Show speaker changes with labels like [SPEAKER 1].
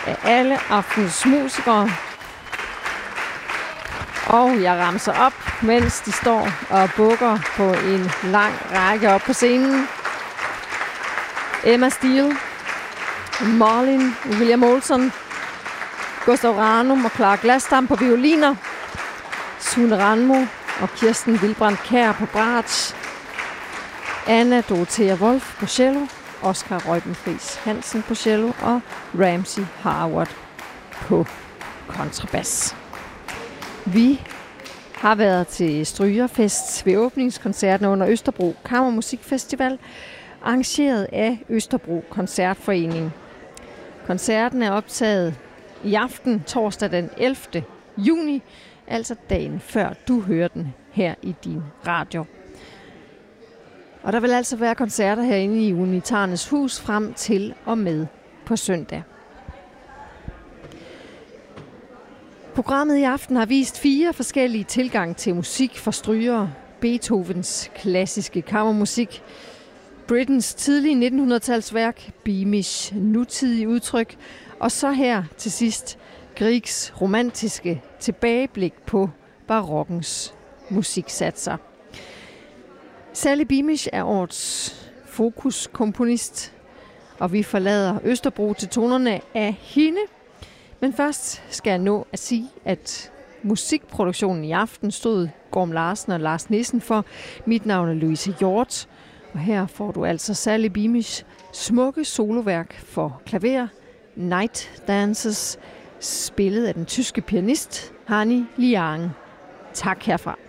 [SPEAKER 1] af alle aftens musikere. Og jeg ramser op, mens de står og bukker på en lang række op på scenen. Emma Steele, Marlin, William Olson, Gustav Ranum og Clara Glastam på violiner, Sune Ranmo og Kirsten Wilbrand Kjær på bratsch, Anna Dorothea Wolf på cello, Oscar Reuben-Friis Hansen på cello og Ramsey Harwood på kontrabas. Vi har været til Strygerfest ved åbningskoncerten under Østerbro Kammermusikfestival, arrangeret af Østerbro Koncertforening. Koncerten er optaget i aften, torsdag den 11. juni, altså dagen før du hører den her i din radio. Og der vil altså være koncerter herinde i Unitarnes Hus frem til og med på søndag. Programmet i aften har vist 4 forskellige tilgange til musik for strygere. Beethovens klassiske kammermusik, Britens tidlige 1900-talsværk, Beamish nutidige udtryk, og så her til sidst Griegs romantiske tilbageblik på barokkens musiksatser. Sally Beamish er årets fokuskomponist, og vi forlader Østerbro til tonerne af hende. Men først skal jeg nå at sige, at musikproduktionen i aften stod Gorm Larsen og Lars Nissen for. Mit navn er Louise Hjort, og her får du altså Sally Beamish smukke soloværk for klaver, Night Dances, spillet af den tyske pianist Hanni Liang. Tak herfra.